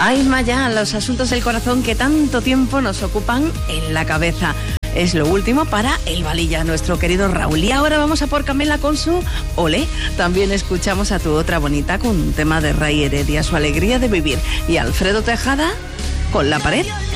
Ay, Maya, los asuntos del corazón que tanto tiempo nos ocupan en la cabeza. Es lo último para el Valilla, nuestro querido Raúl. Y ahora vamos a por Camela con su Olé. También escuchamos a Tu Otra Bonita con un tema de Ray Heredia, Su Alegría de Vivir. Y Alfredo Tejada con La Pared.